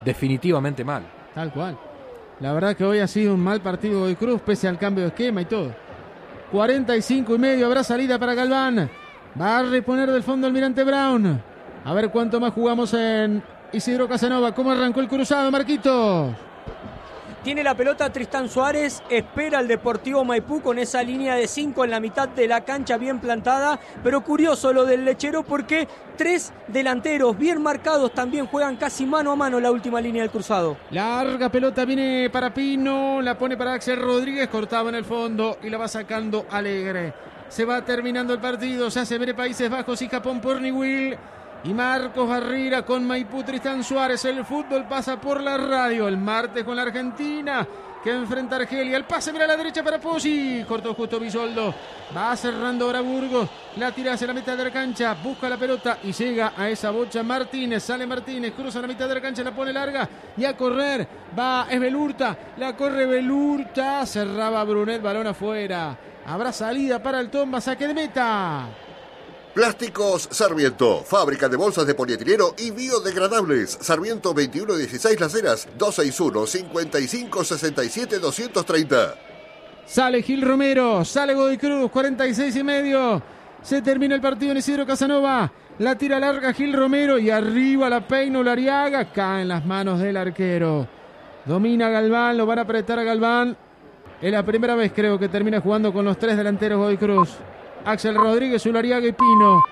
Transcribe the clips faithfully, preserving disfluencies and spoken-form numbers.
definitivamente mal. Tal cual. La verdad que hoy ha sido un mal partido Godoy Cruz, pese al cambio de esquema y todo. cuarenta y cinco y medio, habrá salida para Galván. Va a reponer del fondo Almirante Brown. A ver cuánto más jugamos en Isidro Casanova. ¿Cómo arrancó el cruzado, Marquitos? Tiene la pelota Tristán Suárez, espera el Deportivo Maipú con esa línea de cinco en la mitad de la cancha bien plantada, pero curioso lo del Lechero porque tres delanteros bien marcados también juegan casi mano a mano la última línea del cruzado. Larga pelota viene para Pino, la pone para Axel Rodríguez, cortaba en el fondo y la va sacando Alegre. Se va terminando el partido, ya se ve Países Bajos y Japón por Niwil. Y Marcos Barrera con Maipú, Tristán Suárez. El fútbol pasa por la radio. El martes con la Argentina, que enfrenta a Argelia. El pase mira a la derecha para Poggi. Cortó justo Bisoldo. Va cerrando ahora Burgos. La tira hacia la mitad de la cancha. Busca la pelota y llega a esa bocha Martínez. Sale Martínez, cruza la mitad de la cancha, la pone larga. Y a correr va Esbelurta. La corre Belurta. Cerraba Brunet, balón afuera. Habrá salida para el Tomba, saque de meta. Plásticos Sarmiento, fábrica de bolsas de polietileno y biodegradables. Sarmiento veintiuno dieciséis Las Heras, dos seis uno, cinco cinco, seis siete, dos tres cero. Sale Gil Romero, sale Godoy Cruz, cuarenta y seis y medio. Se termina el partido en Isidro Casanova. La tira larga Gil Romero y arriba la peina Ulariaga. Cae en las manos del arquero. Domina Galván, lo van a apretar a Galván. Es la primera vez creo que termina jugando con los tres delanteros Godoy Cruz. Axel Rodríguez, Ulariaga y Pino.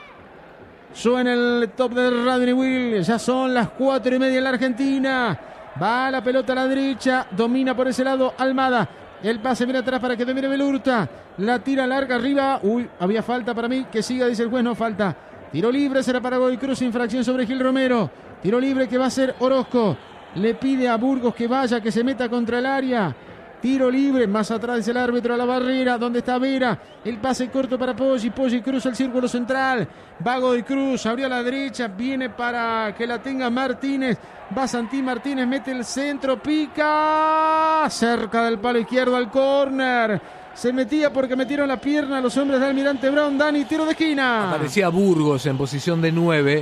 Suena el top de Radio Niwil. Ya son las cuatro y media en la Argentina. Va la pelota a la derecha. Domina por ese lado Almada. El pase viene atrás para que domine Belurta. La tira larga arriba. Uy, había falta para mí. Que siga, dice el juez, no falta. Tiro libre será para Godoy Cruz. Infracción sobre Gil Romero. Tiro libre que va a ser Orozco. Le pide a Burgos que vaya, que se meta contra el área. Tiro libre, más atrás dice el árbitro a la barrera, donde está Vera, el pase corto para Poggi, Poggi cruza el círculo central, va Godoy Cruz, abrió a la derecha, viene para que la tenga Martínez, va Santi Martínez, mete el centro, pica, cerca del palo izquierdo al córner, se metía porque metieron la pierna los hombres de Almirante Brown. Dani, tiro de esquina. Aparecía Burgos en posición de nueve.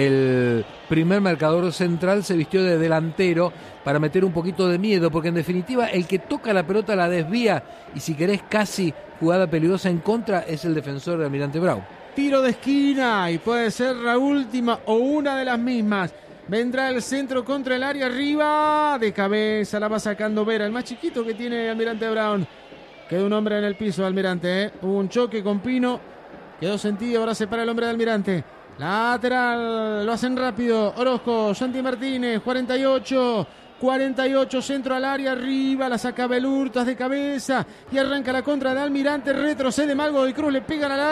El primer marcador central se vistió de delantero para meter un poquito de miedo, porque en definitiva el que toca la pelota la desvía y si querés casi jugada peligrosa en contra es el defensor de Almirante Brown. Tiro de esquina y puede ser la última o una de las mismas. Vendrá el centro contra el área arriba, de cabeza la va sacando Vera, el más chiquito que tiene Almirante Brown. Quedó un hombre en el piso de Almirante, ¿eh? Hubo un choque con Pino, quedó sentido, ahora se para el hombre de Almirante. Lateral, lo hacen rápido. Orozco, Santi Martínez, cuarenta y ocho, cuarenta y ocho, centro al área, arriba, la saca Belurtas de cabeza y arranca la contra de Almirante, retrocede mal Godoy Cruz, le pegan al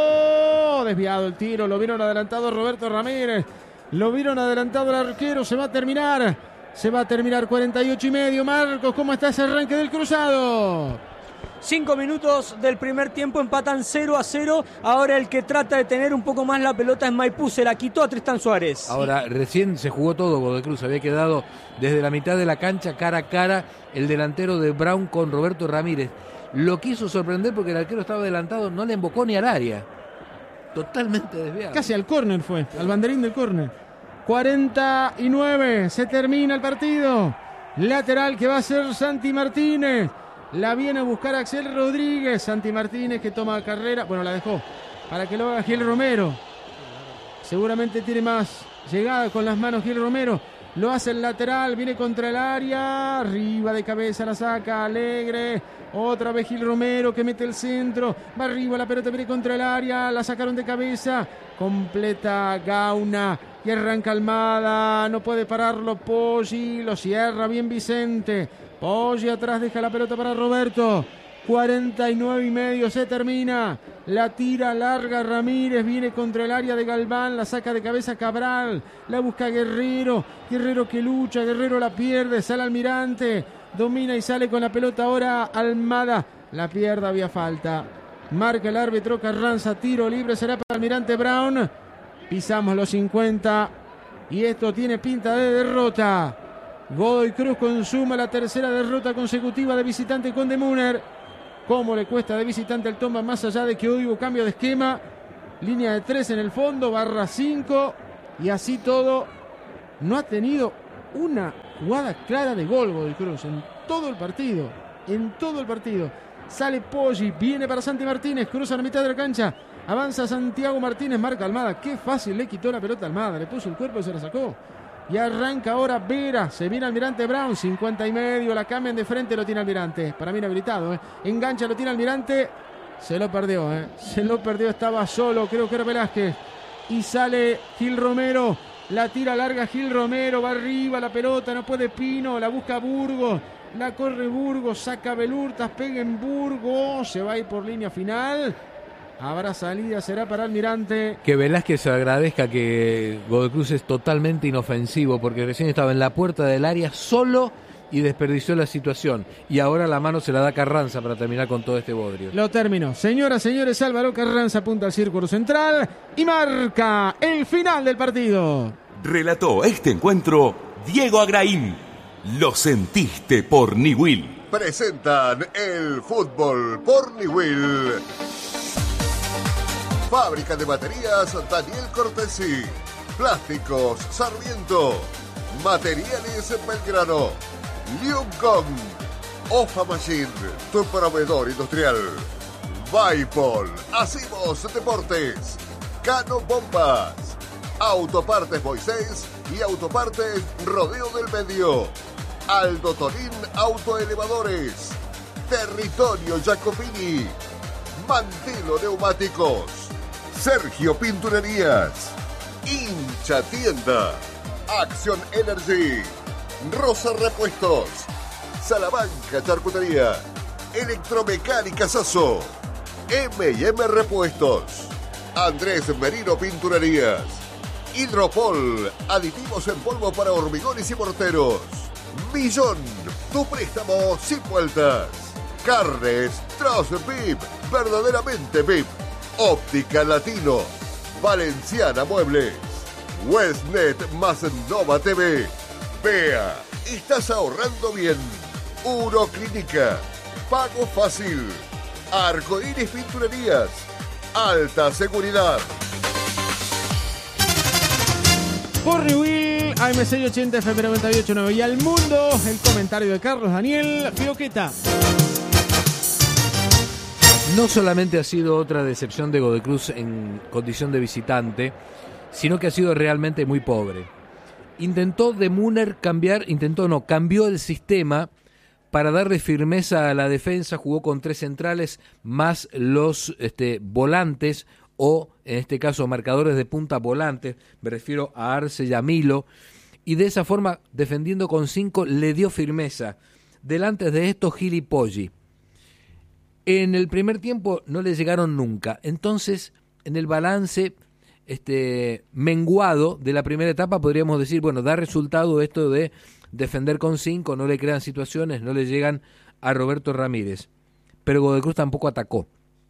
arco, desviado el tiro, lo vieron adelantado Roberto Ramírez, lo vieron adelantado el arquero, se va a terminar, se va a terminar cuarenta y ocho y medio. Marcos, ¿cómo está ese arranque del cruzado? Cinco minutos del primer tiempo, empatan cero a cero. Ahora el que trata de tener un poco más la pelota es Maipú, se la quitó a Tristán Suárez. Ahora recién se jugó todo Godoy Cruz, había quedado desde la mitad de la cancha cara a cara el delantero de Brown con Roberto Ramírez. Lo quiso sorprender porque el arquero estaba adelantado, no le embocó ni al área. Totalmente desviado. Casi al córner fue, al banderín del córner. cuarenta y nueve, se termina el partido. Lateral que va a ser Santi Martínez. La viene a buscar Axel Rodríguez. Santi Martínez que toma carrera. Bueno, la dejó para que lo haga Gil Romero. Seguramente tiene más llegada con las manos Gil Romero. Lo hace el lateral. Viene contra el área. Arriba de cabeza la saca Alegre. Otra vez Gil Romero que mete el centro. Va arriba la pelota. Viene contra el área. La sacaron de cabeza. Completa Gauna. Y arranca Almada. No puede pararlo Poggi. Lo cierra bien Vicente. Poggi atrás, deja la pelota para Roberto. cuarenta y nueve y medio, se termina. La tira larga Ramírez, viene contra el área de Galván, la saca de cabeza Cabral. La busca Guerrero, Guerrero que lucha, Guerrero la pierde, sale Almirante. Domina y sale con la pelota ahora Almada. La pierde, había falta. Marca el árbitro Carranza, tiro libre, será para Almirante Brown. Pisamos los cincuenta y esto tiene pinta de derrota. Godoy Cruz consuma la tercera derrota consecutiva de visitante con Demuner. ¿Cómo le cuesta de visitante el Tomba? Más allá de que hoy hubo cambio de esquema. Línea de tres en el fondo, barra cinco. Y así todo, no ha tenido una jugada clara de gol Godoy Cruz en todo el partido, en todo el partido. Sale Poggi, viene para Santi Martínez, cruza la mitad de la cancha, avanza Santiago Martínez, marca Almada, qué fácil le quitó la pelota a Almada, le puso el cuerpo y se la sacó. Y arranca ahora Vera, se viene Almirante Brown, cincuenta y medio, la cambian de frente, lo tiene Almirante, para mí inhabilitado, ¿eh? Engancha, lo tiene Almirante, se lo perdió, ¿eh? se lo perdió, estaba solo, creo que era Velázquez, y sale Gil Romero, la tira larga Gil Romero, va arriba la pelota, no puede Pino, la busca Burgos, la corre Burgos, saca Belurtas, pega en Burgos, se va a ir por línea final. Habrá salida, será para Almirante. Que Velázquez agradezca que Godoy Cruz es totalmente inofensivo, porque recién estaba en la puerta del área solo y desperdició la situación. Y ahora la mano se la da Carranza para terminar con todo este bodrio. Lo terminó. Señoras, señores, Álvaro Carranza apunta al círculo central y marca el final del partido. Relató este encuentro Diego Agraín. Lo sentiste por Niwil. Presentan el fútbol por Niwil. Fábrica de baterías Daniel Cortesi. Plásticos Sarmiento. Materiales Belgrano. Liumcom. Ofa Machine, tu proveedor industrial. Vaipol. Hacimos Deportes. Cano Bombas. Autopartes Moisés y Autopartes Rodeo del Medio. Aldo Tonín Autoelevadores. Territorio Jacopini. Mantelo Neumáticos. Sergio Pinturerías, Hincha Tienda, Acción Energy, Rosa Repuestos, Salamanca Charcutería, Electromecánica Sasso, eme y eme Repuestos, Andrés Merino Pinturerías, Hidropol, aditivos en polvo para hormigones y morteros, Millón, tu préstamo sin vueltas, Carnes Troz V I P, verdaderamente V I P. Óptica Latino, Valenciana Muebles, Westnet más Nova T V. Vea, estás ahorrando bien. Uroclínica, Pago Fácil, Arcoíris Pinturerías, alta seguridad. Por Niwil, A M seiscientos ochenta, F M noventa y ocho punto nueve y al mundo, el comentario de Carlos Daniel Fioqueta. No solamente ha sido otra decepción de Godoy Cruz en condición de visitante, sino que ha sido realmente muy pobre. Intentó de Müller cambiar, intentó no, cambió el sistema para darle firmeza a la defensa, jugó con tres centrales más los este, volantes o, en este caso, marcadores de punta volantes, me refiero a Arce y a Milo, y de esa forma, defendiendo con cinco, le dio firmeza. Delante de esto, Gil y Poggi. En el primer tiempo no le llegaron nunca. Entonces, en el balance este, menguado de la primera etapa, podríamos decir, bueno, da resultado esto de defender con cinco, no le crean situaciones, no le llegan a Roberto Ramírez. Pero Godoy Cruz tampoco atacó.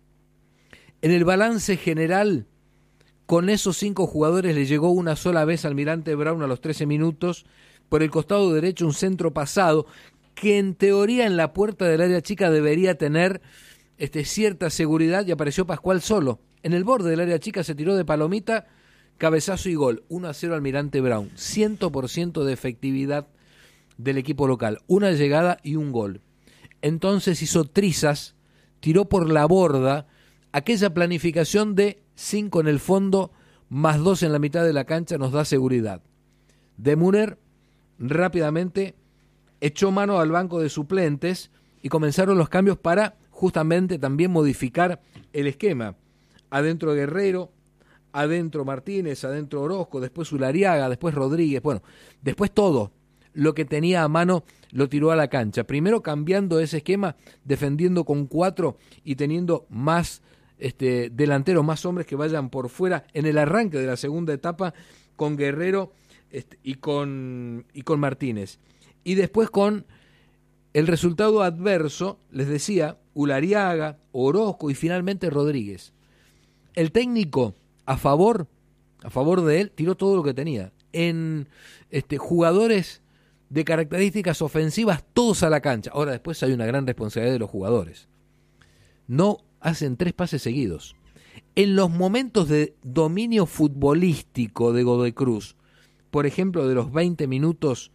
En el balance general, con esos cinco jugadores le llegó una sola vez Almirante Brown a los trece minutos, por el costado derecho un centro pasado, que en teoría en la puerta del área chica debería tener este, cierta seguridad, y apareció Pascual solo. En el borde del área chica se tiró de palomita, cabezazo y gol. uno a cero Almirante Brown. cien por ciento de efectividad del equipo local. Una llegada y un gol. Entonces hizo trizas, tiró por la borda aquella planificación de cinco en el fondo más dos en la mitad de la cancha nos da seguridad. De Müller rápidamente echó mano al banco de suplentes y comenzaron los cambios para justamente también modificar el esquema. Adentro Guerrero, adentro Martínez, adentro Orozco, después Ulariaga, después Rodríguez, bueno, después todo lo que tenía a mano lo tiró a la cancha. Primero cambiando ese esquema, defendiendo con cuatro y teniendo más este, delanteros, más hombres que vayan por fuera en el arranque de la segunda etapa con Guerrero este, y, con, y con Martínez. Y después con el resultado adverso, les decía, Ulariaga, Orozco y finalmente Rodríguez. El técnico a favor, a favor de él, tiró todo lo que tenía. En este, jugadores de características ofensivas, todos a la cancha. Ahora después hay una gran responsabilidad de los jugadores. No hacen tres pases seguidos. En los momentos de dominio futbolístico de Godoy Cruz, por ejemplo, de los veinte minutos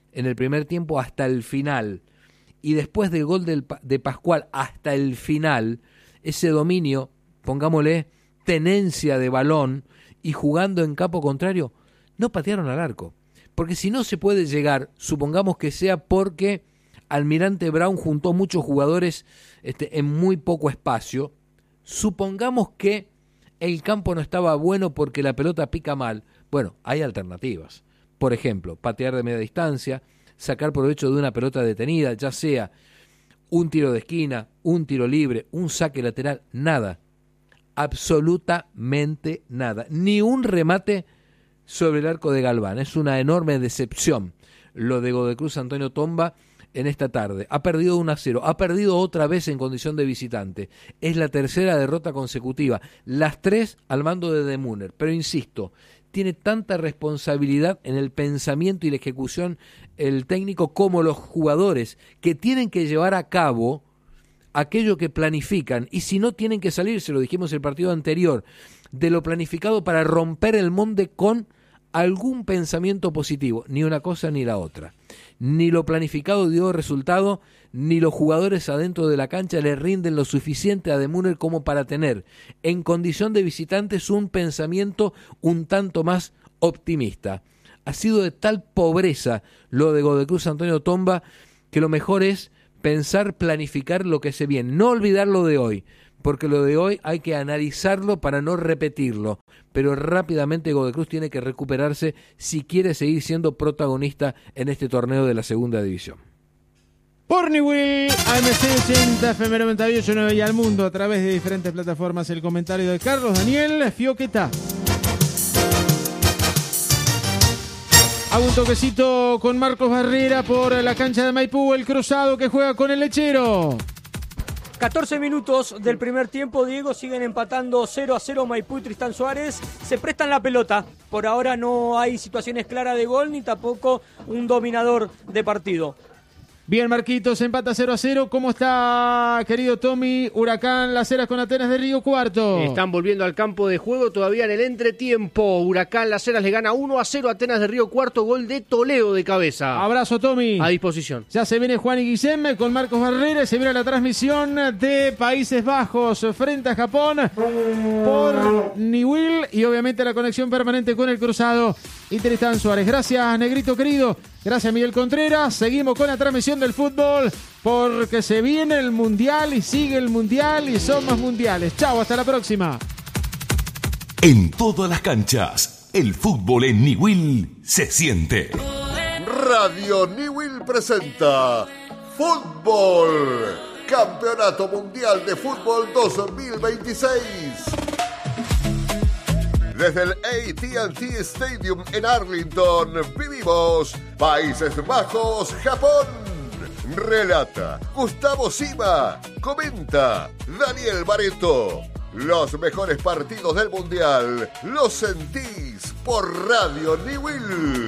en el primer tiempo hasta el final, y después del gol del, de Pascual hasta el final, ese dominio, pongámosle, tenencia de balón y jugando en campo contrario, no patearon al arco. Porque si no se puede llegar, supongamos que sea porque Almirante Brown juntó muchos jugadores este, en muy poco espacio, supongamos que el campo no estaba bueno porque la pelota pica mal. Bueno, hay alternativas. Por ejemplo, patear de media distancia, sacar provecho de una pelota detenida, ya sea un tiro de esquina, un tiro libre, un saque lateral, nada. Absolutamente nada. Ni un remate sobre el arco de Galván. Es una enorme decepción lo de Godecruz Antonio Tomba en esta tarde. Ha perdido uno a cero, ha perdido otra vez en condición de visitante. Es la tercera derrota consecutiva, las tres al mando de De Munner. Pero insisto, tiene tanta responsabilidad en el pensamiento y la ejecución el técnico como los jugadores, que tienen que llevar a cabo aquello que planifican, y si no tienen que salir, se lo dijimos el partido anterior, de lo planificado para romper el molde con algún pensamiento positivo, ni una cosa ni la otra. Ni lo planificado dio resultado, ni los jugadores adentro de la cancha le rinden lo suficiente a De Munner como para tener, en condición de visitantes, un pensamiento un tanto más optimista. Ha sido de tal pobreza lo de Godecruz Antonio Tomba que lo mejor es pensar, planificar lo que se viene, no olvidar lo de hoy, porque lo de hoy hay que analizarlo para no repetirlo, pero rápidamente Godecruz tiene que recuperarse si quiere seguir siendo protagonista en este torneo de la segunda división. Por Newell, A M C ochenta, F M noventa y ocho nueve y al mundo a través de diferentes plataformas. El comentario de Carlos Daniel Fioqueta. Hago un toquecito con Marcos Barrera por la cancha de Maipú, el cruzado que juega con el Lechero. catorce minutos del primer tiempo, Diego, siguen empatando cero a cero Maipú y Tristán Suárez. Se prestan la pelota. Por ahora no hay situaciones claras de gol ni tampoco un dominador de partido. Bien, Marquitos, empata cero a cero. ¿Cómo está, querido Tommy? Huracán Las Heras con Atenas de Río Cuarto. Están volviendo al campo de juego todavía en el entretiempo. Huracán Las Heras le gana uno a cero a Atenas de Río Cuarto. Gol de Toledo de cabeza. Abrazo, Tommy. A disposición. Ya se viene Juan y Guillem con Marcos Barrera. Se viene la transmisión de Países Bajos frente a Japón por Newell. Y obviamente la conexión permanente con el cruzado y Tristán Suárez. Gracias, Negrito querido. Gracias, Miguel Contreras. Seguimos con la transmisión del fútbol porque se viene el Mundial y sigue el Mundial y son más mundiales. Chau, hasta la próxima. En todas las canchas, el fútbol en Newell se siente. Radio Newell presenta Fútbol, Campeonato Mundial de Fútbol dos mil veintiséis. Desde el A T and T Stadium en Arlington vivimos Países Bajos, Japón. Relata Gustavo Sima. Comenta Daniel Barreto. Los mejores partidos del Mundial los sentís por Radio Newell.